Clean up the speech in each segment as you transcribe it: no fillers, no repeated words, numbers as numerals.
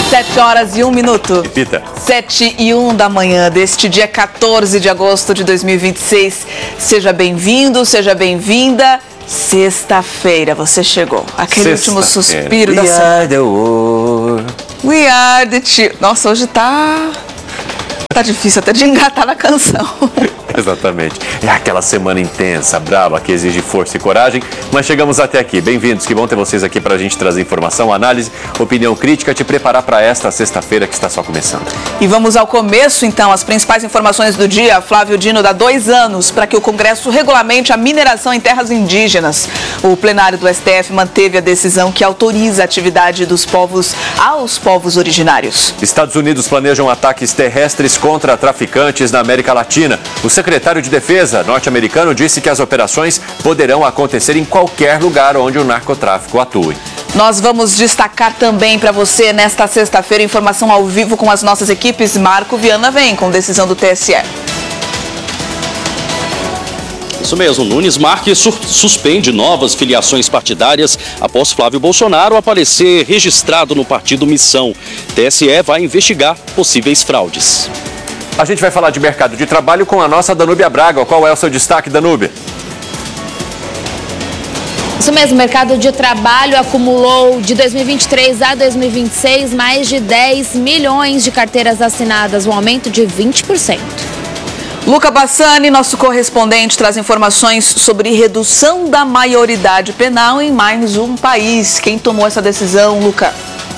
7h01. Repita. 7h01 da manhã deste dia 14 de agosto de 2026. Seja bem-vindo, seja bem-vinda. Sexta-feira, você chegou. Aquele último suspiro da semana. We are the world. We are the children. Nossa, hoje tá difícil até de engatar na canção. Exatamente. É aquela semana intensa, brava, que exige força e coragem, mas chegamos até aqui. Bem-vindos, que bom ter vocês aqui para a gente trazer informação, análise, opinião crítica, te preparar para esta sexta-feira que está só começando. E vamos ao começo, então, as principais informações do dia. Flávio Dino dá 2 anos para que o Congresso regulamente a mineração em terras indígenas. O plenário do STF manteve a decisão que autoriza a atividade dos povos aos povos originários. Estados Unidos planejam ataques terrestres contra traficantes na América Latina. O secretário de Defesa norte-americano disse que as operações poderão acontecer em qualquer lugar onde o narcotráfico atue. Nós vamos destacar também para você nesta sexta-feira informação ao vivo com as nossas equipes. Marco Viana vem com decisão do TSE. Isso mesmo, Nunes Marques suspende novas filiações partidárias após Flávio Bolsonaro aparecer registrado no partido Missão. TSE vai investigar possíveis fraudes. A gente vai falar de mercado de trabalho com a nossa Danúbia Braga. Qual é o seu destaque, Danúbia? Isso mesmo, o mercado de trabalho acumulou de 2023 a 2026 mais de 10 milhões de carteiras assinadas, um aumento de 20%. Luca Bassani, nosso correspondente, traz informações sobre redução da maioridade penal em mais um país. Quem tomou essa decisão, Luca?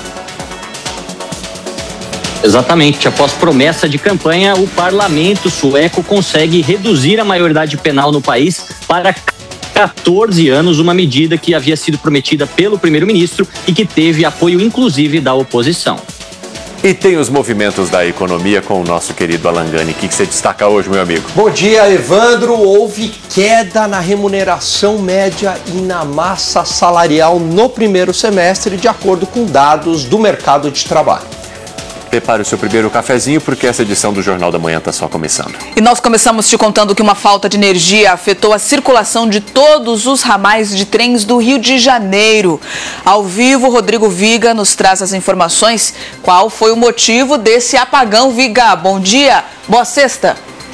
Exatamente. Após promessa de campanha, o parlamento sueco consegue reduzir a maioridade penal no país para 14 anos, uma medida que havia sido prometida pelo primeiro-ministro e que teve apoio, inclusive, da oposição. E tem os movimentos da economia com o nosso querido Alan Gani. O que você destaca hoje, meu amigo? Bom dia, Evandro. Houve queda na remuneração média e na massa salarial no primeiro semestre, de acordo com dados do mercado de trabalho. Prepare o seu primeiro cafezinho, porque essa edição do Jornal da Manhã está só começando. E nós começamos te contando que uma falta de energia afetou a circulação de todos os ramais de trens do Rio de Janeiro. Ao vivo, Rodrigo Viga nos traz as informações. Qual foi o motivo desse apagão, Viga? Bom dia, boa sexta.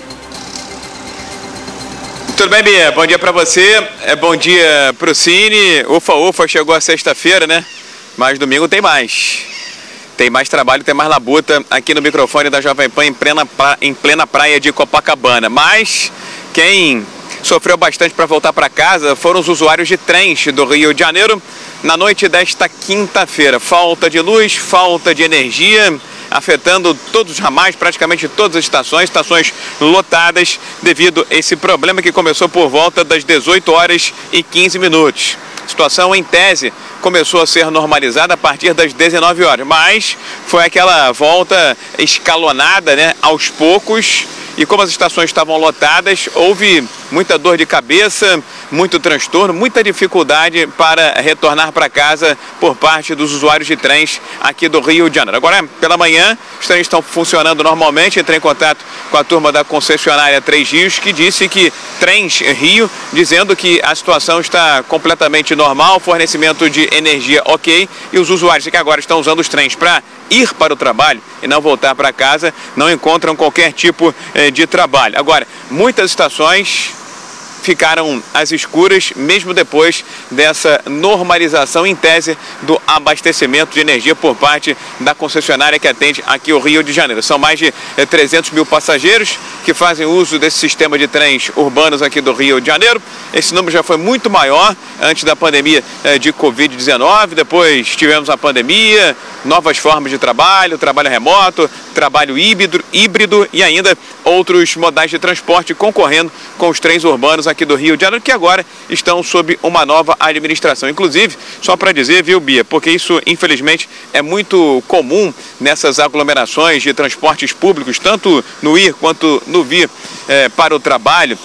Tudo bem, Bia? Bom dia para você, bom dia pro Cine. Ufa, chegou a sexta-feira, né? Mas domingo tem mais. Tem mais trabalho, tem mais labuta aqui no microfone da Jovem Pan em plena praia de Copacabana. Mas quem sofreu bastante para voltar para casa foram os usuários de trens do Rio de Janeiro na noite desta quinta-feira. Falta de luz, falta de energia, afetando todos os ramais, praticamente todas as estações lotadas devido a esse problema que começou por volta das 18h15. Situação, em tese, começou a ser normalizada a partir das 19h, mas foi aquela volta escalonada, né, aos poucos. E como as estações estavam lotadas, houve muita dor de cabeça, muito transtorno, muita dificuldade para retornar para casa por parte dos usuários de trens aqui do Rio de Janeiro. Agora, pela manhã, os trens estão funcionando normalmente. Entrei em contato com a turma da concessionária Três Rios, que disse que Trens Rio, dizendo que a situação está completamente normal, fornecimento de energia ok, e os usuários que agora estão usando os trens para ir para o trabalho e não voltar para casa, não encontram qualquer tipo de trabalho. Agora, muitas estações ficaram às escuras, mesmo depois dessa normalização, em tese, do abastecimento de energia por parte da concessionária que atende aqui o Rio de Janeiro. São mais de 300 mil passageiros que fazem uso desse sistema de trens urbanos aqui do Rio de Janeiro. Esse número já foi muito maior antes da pandemia de Covid-19, depois tivemos a pandemia, novas formas de trabalho remoto, trabalho híbrido e ainda outros modais de transporte concorrendo com os trens urbanos aqui do Rio de Janeiro, que agora estão sob uma nova administração. Inclusive, só para dizer, viu, Bia, porque isso, infelizmente, é muito comum nessas aglomerações de transportes públicos, tanto no ir quanto no vir para o trabalho.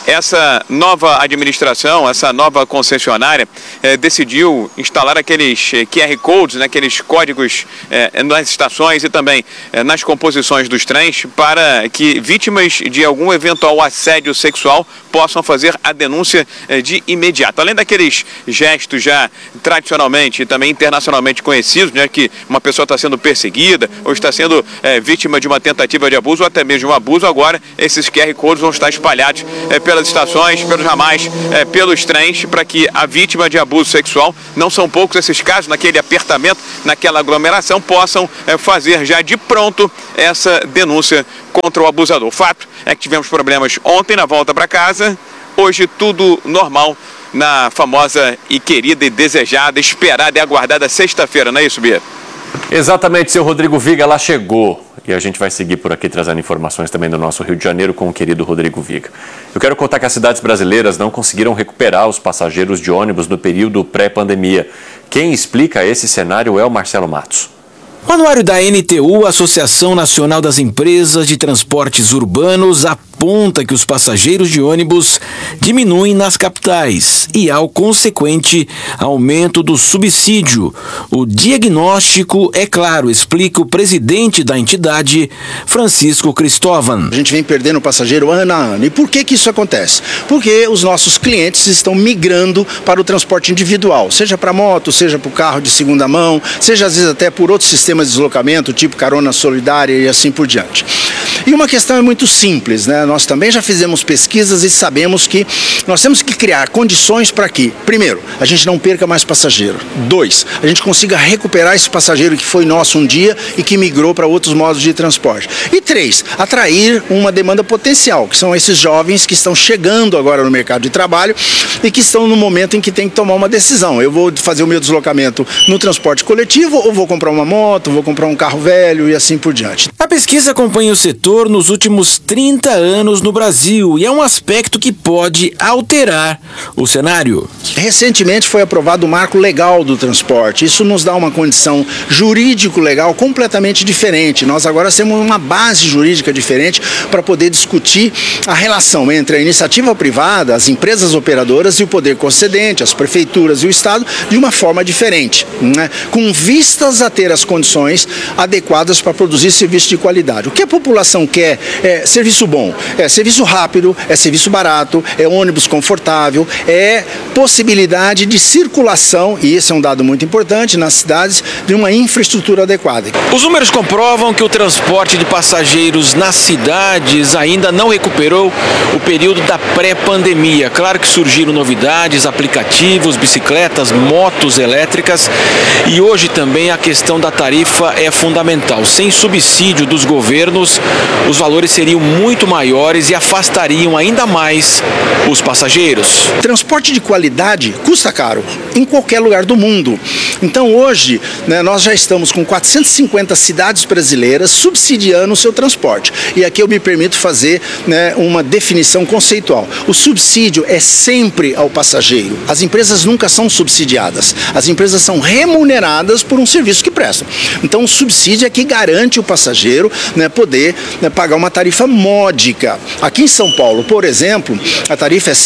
essa nova administração, essa nova concessionária decidiu instalar aqueles QR Codes, né, aqueles códigos nas estações e também nas composições dos trens, para que vítimas de algum eventual assédio sexual possam fazer a denúncia de imediato. Além daqueles gestos já tradicionalmente e também internacionalmente conhecidos, né, que uma pessoa está sendo perseguida ou está sendo vítima de uma tentativa de abuso ou até mesmo de um abuso, agora esses QR Codes vão estar espalhados pelas estações, pelos ramais, pelos trens, para que a vítima de abuso sexual, não são poucos esses casos, naquele apertamento, naquela aglomeração, possam fazer já de pronto essa denúncia contra o abusador. O fato é que tivemos problemas ontem na volta para casa, hoje tudo normal na famosa e querida e desejada, esperada e aguardada sexta-feira, não é isso, Bia? Exatamente, seu Rodrigo Viga lá chegou. E a gente vai seguir por aqui trazendo informações também do nosso Rio de Janeiro com o querido Rodrigo Viga. Eu quero contar que as cidades brasileiras não conseguiram recuperar os passageiros de ônibus no período pré-pandemia. Quem explica esse cenário é o Marcelo Matos. O anuário da NTU, Associação Nacional das Empresas de Transportes Urbanos, aponta que os passageiros de ônibus diminuem nas capitais e há o consequente aumento do subsídio. O diagnóstico é claro, explica o presidente da entidade, Francisco Cristóvão. A gente vem perdendo passageiro ano a ano. E por que isso acontece? Porque os nossos clientes estão migrando para o transporte individual, seja para moto, seja para o carro de segunda mão, seja às vezes até por outros sistemas de deslocamento, tipo carona solidária e assim por diante. E uma questão é muito simples, né? Nós também já fizemos pesquisas e sabemos que nós temos que criar condições para que, primeiro, a gente não perca mais passageiro. 2, a gente consiga recuperar esse passageiro que foi nosso um dia e que migrou para outros modos de transporte. E 3, atrair uma demanda potencial, que são esses jovens que estão chegando agora no mercado de trabalho e que estão no momento em que tem que tomar uma decisão. Eu vou fazer o meu deslocamento no transporte coletivo ou vou comprar uma moto, vou comprar um carro velho e assim por diante. A pesquisa acompanha o setor nos últimos 30 anos no Brasil e é um aspecto que pode alterar o cenário. Recentemente foi aprovado o marco legal do transporte. Isso nos dá uma condição jurídico-legal completamente diferente. Nós agora temos uma base jurídica diferente para poder discutir a relação entre a iniciativa privada, as empresas operadoras e o poder concedente, as prefeituras e o Estado, de uma forma diferente, né? Com vistas a ter as condições adequadas para produzir serviço de qualidade. O que a população quer é serviço bom, é serviço rápido, é serviço barato, é ônibus confortável, é possibilidade de circulação, e esse é um dado muito importante, nas cidades, de uma infraestrutura adequada. Os números comprovam que o transporte de passageiros nas cidades ainda não recuperou o período da pré-pandemia. Claro que surgiram novidades, aplicativos, bicicletas, motos elétricas e hoje também a questão da tarifa é fundamental. Sem subsídio dos governos, os valores seriam muito maiores e afastariam ainda mais os passageiros. Transporte de qualidade custa caro em qualquer lugar do mundo. Então hoje, né, nós já estamos com 450 cidades brasileiras subsidiando o seu transporte. E aqui eu me permito fazer, né, uma definição conceitual. O subsídio é sempre ao passageiro. As empresas nunca são subsidiadas. As empresas são remuneradas por um serviço que prestam. Então o subsídio é que garante o passageiro, né, poder, né, pagar uma tarifa módica. Aqui em São Paulo, por exemplo, a tarifa é R$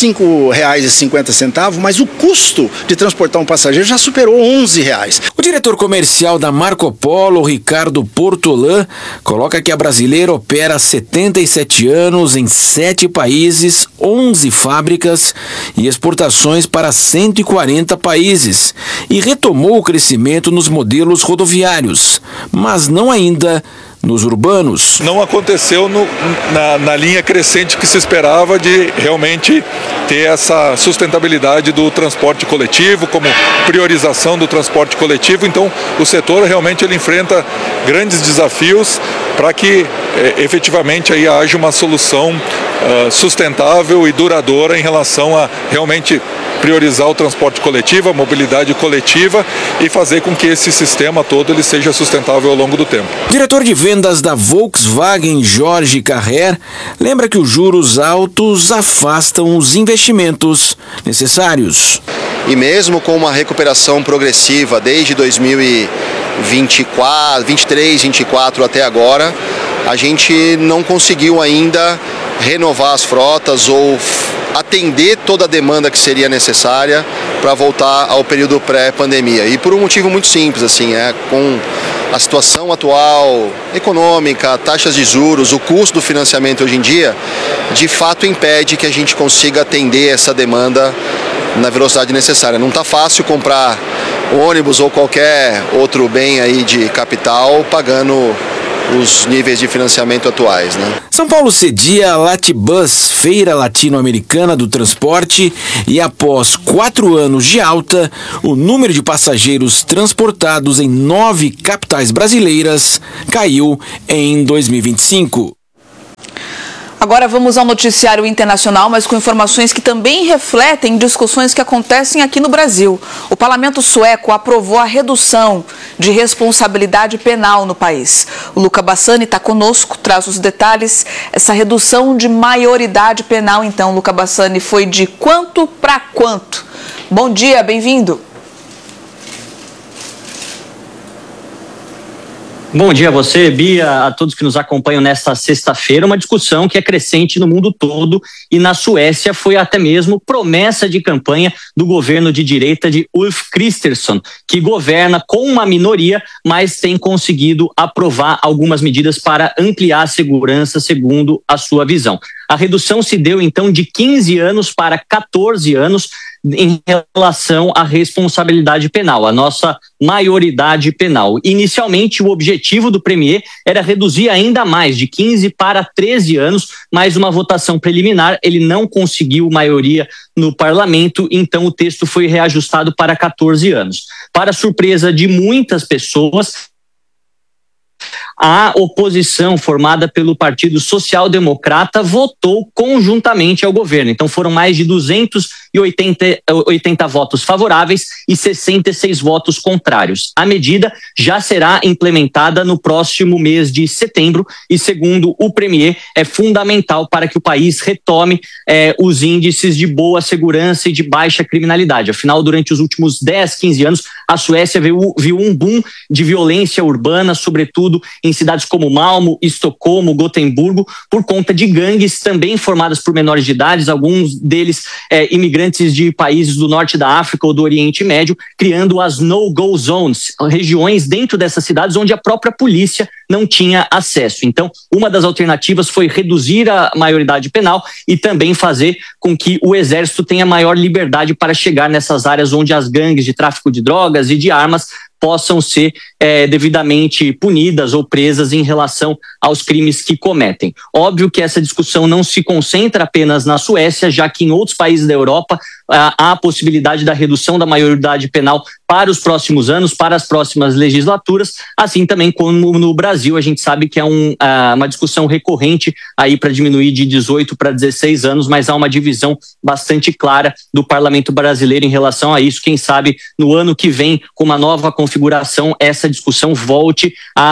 5,50, mas o custo de transportar um passageiro já superou R$ 11. O diretor comercial da Marco Polo, Ricardo Portolan, coloca que a brasileira opera há 77 anos em 7 países, 11 fábricas e exportações para 140 países e retomou o crescimento nos modelos rodoviários, mas não ainda nos urbanos. Não aconteceu na linha crescente que se esperava de realmente ter essa sustentabilidade do transporte coletivo, como priorização do transporte coletivo. Então, o setor realmente ele enfrenta grandes desafios para que efetivamente aí haja uma solução sustentável e duradoura em relação a realmente priorizar o transporte coletivo, a mobilidade coletiva e fazer com que esse sistema todo ele seja sustentável ao longo do tempo. Diretor de vendas da Volkswagen, Jorge Carrer, lembra que os juros altos afastam os investimentos necessários. E mesmo com uma recuperação progressiva desde 2024, 23, 24 até agora, a gente não conseguiu ainda renovar as frotas ou atender toda a demanda que seria necessária para voltar ao período pré-pandemia. E por um motivo muito simples, assim, com a situação atual econômica, taxas de juros, o custo do financiamento hoje em dia, de fato impede que a gente consiga atender essa demanda na velocidade necessária. Não está fácil comprar ônibus ou qualquer outro bem aí de capital pagando os níveis de financiamento atuais, né? São Paulo cedia a Latibus, Feira Latino-Americana do Transporte, e após 4 anos de alta, o número de passageiros transportados em 9 capitais brasileiras caiu em 2025. Agora vamos ao noticiário internacional, mas com informações que também refletem discussões que acontecem aqui no Brasil. O parlamento sueco aprovou a redução de responsabilidade penal no país. O Luca Bassani está conosco, traz os detalhes. Essa redução de maioridade penal, então, Luca Bassani, foi de quanto para quanto? Bom dia, bem-vindo. Bom dia a você, Bia, a todos que nos acompanham nesta sexta-feira. Uma discussão que é crescente no mundo todo e na Suécia foi até mesmo promessa de campanha do governo de direita de Ulf Kristersson, que governa com uma minoria, mas tem conseguido aprovar algumas medidas para ampliar a segurança segundo a sua visão. A redução se deu então de 15 anos para 14 anos em relação à responsabilidade penal, a nossa maioridade penal. Inicialmente, o objetivo do premier era reduzir ainda mais, de 15 para 13 anos, mas uma votação preliminar, ele não conseguiu maioria no parlamento, então o texto foi reajustado para 14 anos. Para surpresa de muitas pessoas, a oposição formada pelo Partido Social-Democrata votou conjuntamente ao governo. Então foram mais de 280 votos favoráveis e 66 votos contrários. A medida já será implementada no próximo mês de setembro e, segundo o premier, é fundamental para que o país retome os índices de boa segurança e de baixa criminalidade. Afinal, durante os últimos 10, 15 anos, a Suécia viu um boom de violência urbana, sobretudo em cidades como Malmö, Estocolmo, Gotemburgo, por conta de gangues também formadas por menores de idade, alguns deles imigrantes de países do norte da África ou do Oriente Médio, criando as no-go zones, regiões dentro dessas cidades onde a própria polícia não tinha acesso. Então, uma das alternativas foi reduzir a maioridade penal e também fazer com que o exército tenha maior liberdade para chegar nessas áreas onde as gangues de tráfico de drogas e de armas possam ser devidamente punidas ou presas em relação aos crimes que cometem. Óbvio que essa discussão não se concentra apenas na Suécia, já que em outros países da Europa há a possibilidade da redução da maioridade penal para os próximos anos, para as próximas legislaturas, assim também como no Brasil. A gente sabe que é uma discussão recorrente aí para diminuir de 18 para 16 anos, mas há uma divisão bastante clara do parlamento brasileiro em relação a isso. Quem sabe no ano que vem, com uma nova configuração, essa discussão volte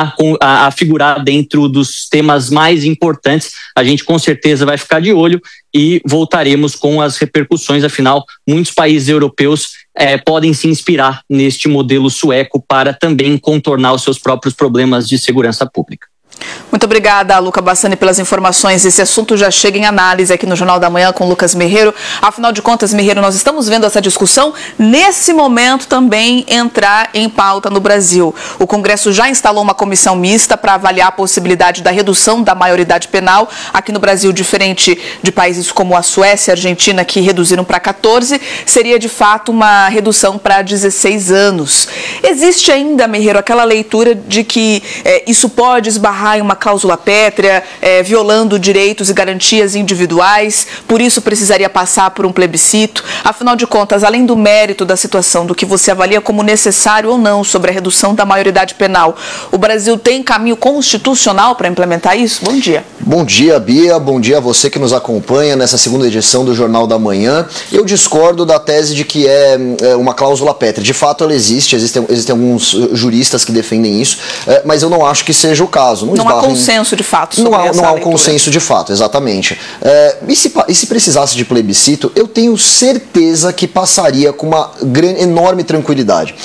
a figurar dentro dos temas mais importantes. A gente com certeza vai ficar de olho e voltaremos com as repercussões. Afinal, muitos países europeus podem se inspirar neste modelo sueco para também contornar os seus próprios problemas de segurança pública. Muito obrigada, Luca Bassani, pelas informações. Esse assunto já chega em análise aqui no Jornal da Manhã com Lucas Merreiro. Afinal de contas, Merreiro, nós estamos vendo essa discussão nesse momento também entrar em pauta no Brasil. O Congresso já instalou uma comissão mista para avaliar a possibilidade da redução da maioridade penal. Aqui no Brasil, diferente de países como a Suécia e a Argentina, que reduziram para 14, seria de fato uma redução para 16 anos. Existe ainda, Merreiro, aquela leitura de que isso pode esbarrar em uma cláusula pétrea, violando direitos e garantias individuais, por isso precisaria passar por um plebiscito. Afinal de contas, além do mérito da situação, do que você avalia como necessário ou não sobre a redução da maioridade penal, o Brasil tem caminho constitucional para implementar isso? Bom dia. Bom dia, Bia. Bom dia a você que nos acompanha nessa segunda edição do Jornal da Manhã. Eu discordo da tese de que é uma cláusula pétrea. De fato, ela existem alguns juristas que defendem isso, mas eu não acho que seja o caso. Não há consenso de fato sobre essa Não há um leitura. consenso de fato, exatamente. E se precisasse de plebiscito, eu tenho certeza que passaria com uma enorme tranquilidade.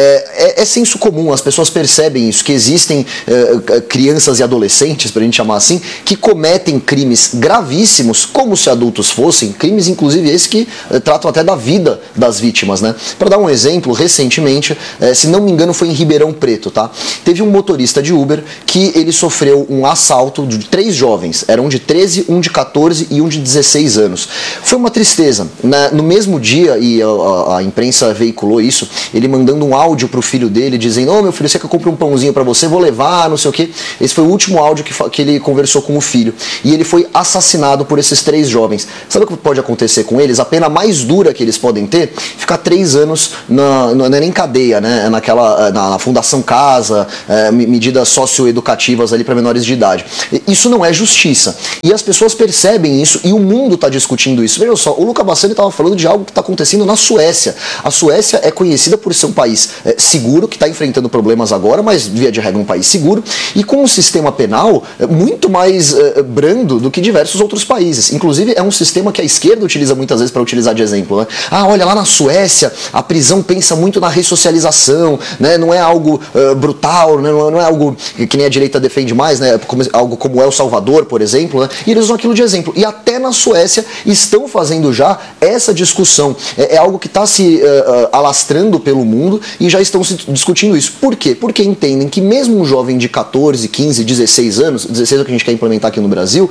É senso comum, as pessoas percebem isso, que existem crianças e adolescentes, para a gente chamar assim, que cometem crimes gravíssimos, como se adultos fossem, crimes inclusive esses que tratam até da vida das vítimas, né? Para dar um exemplo, recentemente, se não me engano foi em Ribeirão Preto, tá? Teve um motorista de Uber que ele sofreu um assalto de 3 jovens, eram um de 13, um de 14 e um de 16 anos. Foi uma tristeza, né? No mesmo dia, e a imprensa veiculou isso, ele mandando um áudio pro filho dele, dizendo: ô meu filho, você quer que eu compre um pãozinho para você, vou levar, não sei o que. Esse foi o último áudio que ele conversou com o filho. E ele foi assassinado por esses 3 jovens. Sabe o que pode acontecer com eles? A pena mais dura que eles podem ter, ficar 3 anos, não é nem cadeia, né? Na Fundação Casa, medidas socioeducativas ali para menores de idade. Isso não é justiça. E as pessoas percebem isso e o mundo está discutindo isso. Veja só, o Luca Bassani estava falando de algo que está acontecendo na Suécia. A Suécia é conhecida por ser um país seguro, que está enfrentando problemas agora, mas via de regra um país seguro, e com um sistema penal muito mais brando do que diversos outros países. Inclusive é um sistema que a esquerda utiliza muitas vezes para utilizar de exemplo, né? Olha, lá na Suécia a prisão pensa muito na ressocialização, né? Não é algo brutal, né? Não é algo que nem a direita defende mais, né? Algo como El Salvador, por exemplo, né? E eles usam aquilo de exemplo. E até na Suécia estão fazendo já essa discussão. É algo que está se alastrando pelo mundo e já estão se discutindo isso. Por quê? Porque entendem que mesmo um jovem de 14, 15, 16 anos, 16 é o que a gente quer implementar aqui no Brasil,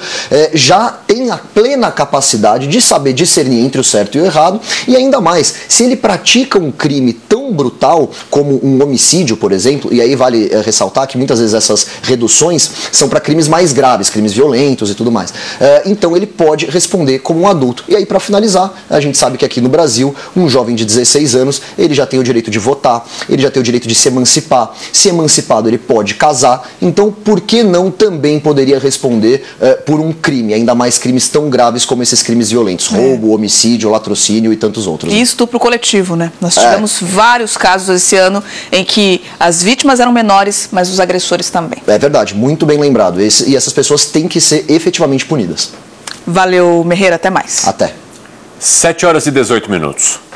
já tem a plena capacidade de saber discernir entre o certo e o errado, e ainda mais, se ele pratica um crime tão brutal como um homicídio, por exemplo, e aí vale ressaltar que muitas vezes essas reduções são para crimes mais graves, crimes violentos e tudo mais. Então ele pode responder como um adulto. E aí, para finalizar, a gente sabe que aqui no Brasil, um jovem de 16 anos, ele já tem o direito de votar, ele já tem o direito de se emancipar. Se emancipado, ele pode casar. Então, por que não também poderia responder por um crime, ainda mais crimes tão graves como esses crimes violentos? Roubo, homicídio, latrocínio e tantos outros. E estupro coletivo, né? Nós tivemos vários casos esse ano em que as vítimas eram menores, mas os agressores também. É verdade, muito bem lembrado. E essas pessoas têm que ser efetivamente punidas. Valeu, Merreira, até mais. Até. 7 horas e 18 minutos.